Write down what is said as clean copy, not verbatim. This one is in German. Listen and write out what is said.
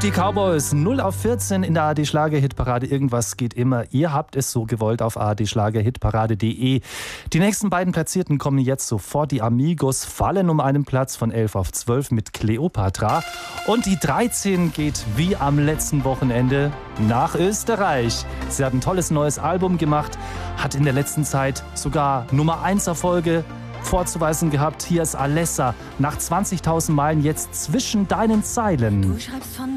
Die Cowboys 0 auf 14 in der ARD-Schlager-Hitparade. Irgendwas geht immer. Ihr habt es so gewollt auf ardschlagerhitparade.de. Die nächsten beiden Platzierten kommen jetzt sofort. Die Amigos fallen um einen Platz von 11 auf 12 mit Cleopatra. Und die 13 geht wie am letzten Wochenende nach Österreich. Sie hat ein tolles neues Album gemacht, hat in der letzten Zeit sogar Nummer 1 Erfolge vorzuweisen gehabt. Hier ist Alessa nach 20.000 Meilen jetzt zwischen deinen Zeilen. Du schreibst von